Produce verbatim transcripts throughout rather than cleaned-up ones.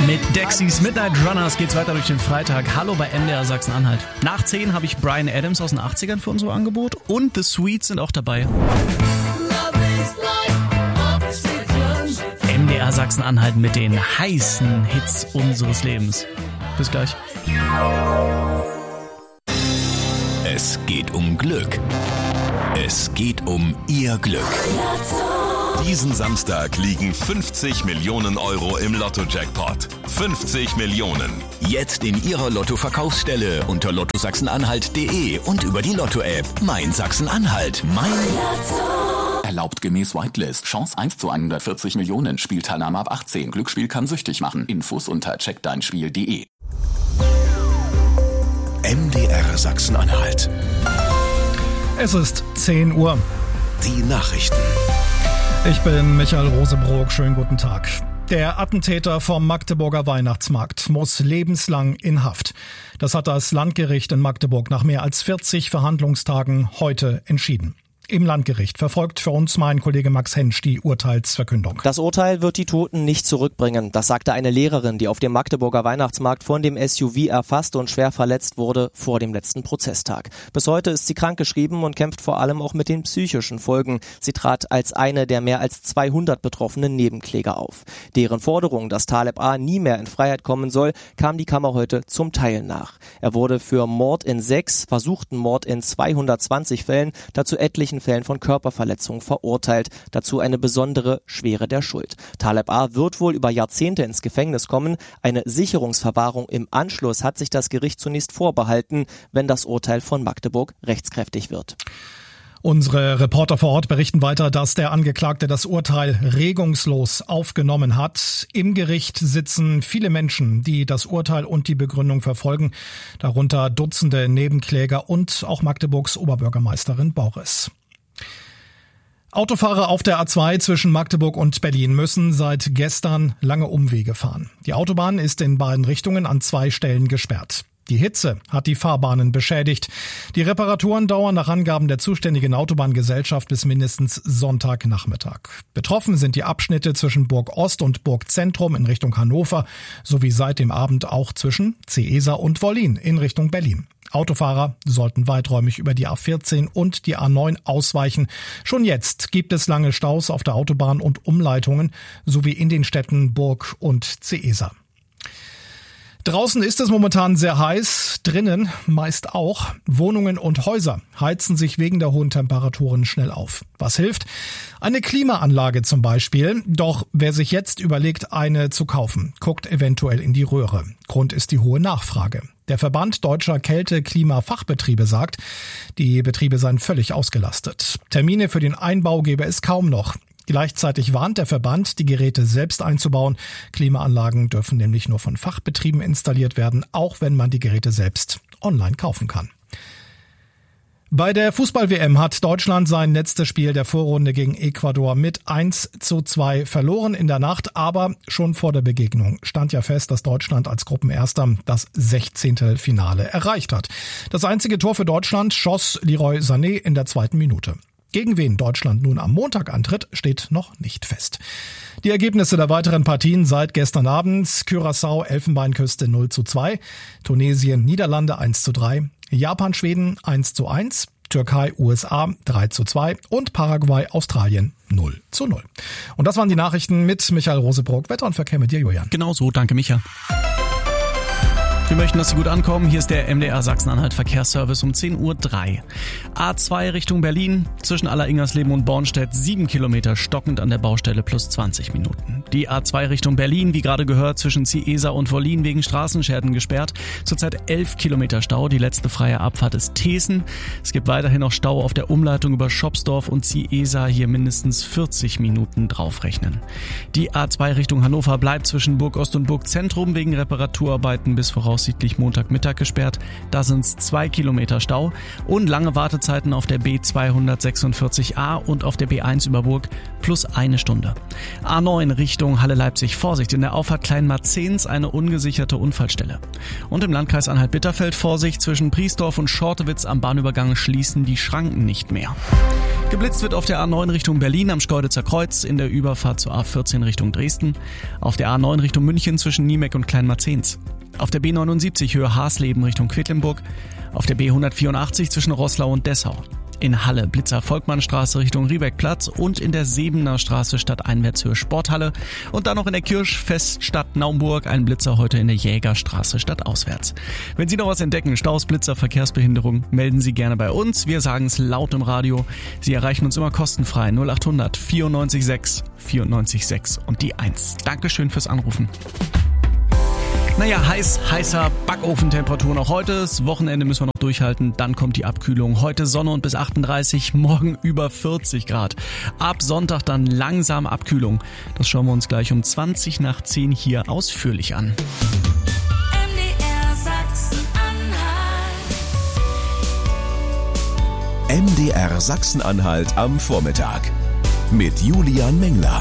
Mit Dexys Midnight Runners geht's weiter durch den Freitag. Hallo bei M D R Sachsen-Anhalt. Nach zehn habe ich Bryan Adams aus den achtzigern für unser Angebot und The Sweets sind auch dabei. M D R Sachsen-Anhalt mit den heißen Hits unseres Lebens. Bis gleich. Es geht um Glück. Es geht um Ihr Glück. Diesen Samstag liegen fünfzig Millionen Euro im Lotto-Jackpot. fünfzig Millionen. Jetzt in Ihrer Lotto-Verkaufsstelle unter lotto sachsen-anhalt punkt de und über die Lotto-App. Mein Sachsen-Anhalt. Mein Lotto. Erlaubt gemäß Whitelist. Chance eins zu hundertvierzig Millionen. Spielteilnahme ab achtzehn. Glücksspiel kann süchtig machen. Infos unter check dein spiel punkt de. M D R Sachsen-Anhalt. Es ist zehn Uhr. Die Nachrichten. Ich bin Michael Rosebrock. Schönen guten Tag. Der Attentäter vom Magdeburger Weihnachtsmarkt muss lebenslang in Haft. Das hat das Landgericht in Magdeburg nach mehr als vierzig Verhandlungstagen heute entschieden. Im Landgericht verfolgt für uns mein Kollege Max Hensch die Urteilsverkündung. Das Urteil wird die Toten nicht zurückbringen. Das sagte eine Lehrerin, die auf dem Magdeburger Weihnachtsmarkt von dem S U V erfasst und schwer verletzt wurde vor dem letzten Prozesstag. Bis heute ist sie krankgeschrieben und kämpft vor allem auch mit den psychischen Folgen. Sie trat als eine der mehr als zweihundert betroffenen Nebenkläger auf. Deren Forderung, dass Taleb A. nie mehr in Freiheit kommen soll, kam die Kammer heute zum Teil nach. Er wurde für Mord in sechs, versuchten Mord in zweihundertzwanzig Fällen, dazu etlichen Fällen von Körperverletzungen verurteilt, dazu eine besondere Schwere der Schuld. Taleb A. wird wohl über Jahrzehnte ins Gefängnis kommen. Eine Sicherungsverwahrung im Anschluss hat sich das Gericht zunächst vorbehalten, wenn das Urteil von Magdeburg rechtskräftig wird. Unsere Reporter vor Ort berichten weiter, dass der Angeklagte das Urteil regungslos aufgenommen hat. Im Gericht sitzen viele Menschen, die das Urteil und die Begründung verfolgen, darunter Dutzende Nebenkläger und auch Magdeburgs Oberbürgermeisterin Borres. Autofahrer auf der A zwei zwischen Magdeburg und Berlin müssen seit gestern lange Umwege fahren. Die Autobahn ist in beiden Richtungen an zwei Stellen gesperrt. Die Hitze hat die Fahrbahnen beschädigt. Die Reparaturen dauern nach Angaben der zuständigen Autobahngesellschaft bis mindestens Sonntagnachmittag. Betroffen sind die Abschnitte zwischen Burg Ost und Burg Zentrum in Richtung Hannover sowie seit dem Abend auch zwischen Ceesa und Wollin in Richtung Berlin. Autofahrer sollten weiträumig über die A vierzehn und die A neun ausweichen. Schon jetzt gibt es lange Staus auf der Autobahn und Umleitungen sowie in den Städten Burg und Ceesa. Draußen ist es momentan sehr heiß, drinnen meist auch. Wohnungen und Häuser heizen sich wegen der hohen Temperaturen schnell auf. Was hilft? Eine Klimaanlage zum Beispiel. Doch wer sich jetzt überlegt, eine zu kaufen, guckt eventuell in die Röhre. Grund ist die hohe Nachfrage. Der Verband Deutscher Kälte-Klima-Fachbetriebe sagt, die Betriebe seien völlig ausgelastet. Termine für den Einbau gäbe es kaum noch. Gleichzeitig warnt der Verband, die Geräte selbst einzubauen. Klimaanlagen dürfen nämlich nur von Fachbetrieben installiert werden, auch wenn man die Geräte selbst online kaufen kann. Bei der Fußball-W M hat Deutschland sein letztes Spiel der Vorrunde gegen Ecuador mit eins zu zwei verloren in der Nacht, aber schon vor der Begegnung stand ja fest, dass Deutschland als Gruppenerster das sechzehnte Finale erreicht hat. Das einzige Tor für Deutschland schoss Leroy Sané in der zweiten Minute. Gegen wen Deutschland nun am Montag antritt, steht noch nicht fest. Die Ergebnisse der weiteren Partien seit gestern Abend: Curaçao, Elfenbeinküste null zu zwei, Tunesien, Niederlande eins zu drei, Japan, Schweden eins zu eins, Türkei, U S A drei zu zwei und Paraguay, Australien null zu null. Und das waren die Nachrichten mit Michael Rosebrock. Wetter und Verkehr mit dir, Julian. Genau so, danke Micha. Wir möchten, dass Sie gut ankommen. Hier ist der M D R Sachsen-Anhalt Verkehrsservice um zehn Uhr drei. A zwei Richtung Berlin, zwischen Aller-Ingersleben und Bornstedt sieben Kilometer stockend an der Baustelle plus zwanzig Minuten. Die A zwei Richtung Berlin, wie gerade gehört, zwischen Ceesa und Wollin wegen Straßenschäden gesperrt. Zurzeit elf Kilometer Stau. Die letzte freie Abfahrt ist Thesen. Es gibt weiterhin noch Stau auf der Umleitung über Schopsdorf und Ceesa, hier mindestens vierzig Minuten draufrechnen. Die A zwei Richtung Hannover bleibt zwischen Burg Ost und Burg Zentrum wegen Reparaturarbeiten bis voraus voraussichtlich Montagmittag gesperrt. Da sind es zwei Kilometer Stau und lange Wartezeiten auf der B zweihundertsechsundvierzig A und auf der B eins über Burg plus eine Stunde. A neun Richtung Halle-Leipzig. Vorsicht, in der Auffahrt Kleinmarzens eine ungesicherte Unfallstelle. Und im Landkreis Anhalt-Bitterfeld Vorsicht, zwischen Priesdorf und Schortewitz am Bahnübergang schließen die Schranken nicht mehr. Geblitzt wird auf der A neun Richtung Berlin am Schkeuditzer Kreuz, in der Überfahrt zur A vierzehn Richtung Dresden, auf der A neun Richtung München zwischen Niemeck und Kleinmarzens, auf der B neunundsiebzig Höhe Hasleben Richtung Quedlinburg, auf der B hundertvierundachtzig zwischen Roßlau und Dessau. In Halle Blitzer Volkmannstraße Richtung Riebeckplatz und in der Sebener Straße stadteinwärts Höhe Sporthalle und dann noch in der Kirchfeststadt Naumburg ein Blitzer heute in der Jägerstraße stadtauswärts. Wenn Sie noch was entdecken, Staus, Blitzer, Verkehrsbehinderung, melden Sie gerne bei uns. Wir sagen es laut im Radio. Sie erreichen uns immer kostenfrei null achthundert vierundneunzig sechs vierundneunzig sechs und die eins. Dankeschön fürs Anrufen. Naja, heiß, heißer Backofentemperaturen auch heute. Das Wochenende müssen wir noch durchhalten. Dann kommt die Abkühlung. Heute Sonne und bis achtunddreißig, morgen über vierzig Grad. Ab Sonntag dann langsam Abkühlung. Das schauen wir uns gleich um zwanzig nach zehn hier ausführlich an. M D R Sachsen-Anhalt. M D R Sachsen-Anhalt am Vormittag. Mit Julian Mengler.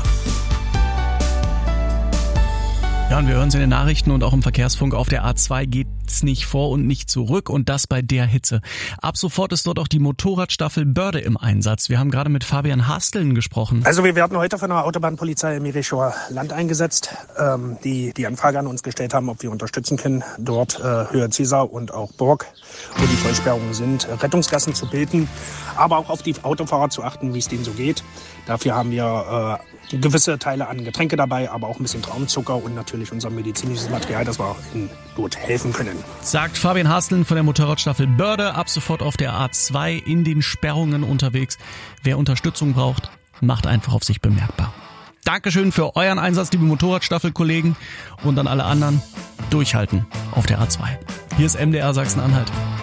Ja, und wir hören es in den Nachrichten und auch im Verkehrsfunk. Auf der A zwei geht's nicht vor und nicht zurück und das bei der Hitze. Ab sofort ist dort auch die Motorradstaffel Börde im Einsatz. Wir haben gerade mit Fabian Hasteln gesprochen. Also wir werden heute von der Autobahnpolizei im Mirichower Land eingesetzt, ähm, die die Anfrage an uns gestellt haben, ob wir unterstützen können, dort äh, Höhe Cäsar und auch Burg, wo die Vollsperrungen sind, Rettungsgassen zu bilden, aber auch auf die Autofahrer zu achten, wie es denen so geht. Dafür haben wir äh, gewisse Teile an Getränke dabei, aber auch ein bisschen Traumzucker und natürlich unser medizinisches Material, das wir in Not helfen können. Sagt Fabian Hasteln von der Motorradstaffel Börde, ab sofort auf der A zwei in den Sperrungen unterwegs. Wer Unterstützung braucht, macht einfach auf sich bemerkbar. Dankeschön für euren Einsatz, liebe Motorradstaffelkollegen, und an alle anderen, durchhalten auf der A zwei. Hier ist M D R Sachsen-Anhalt.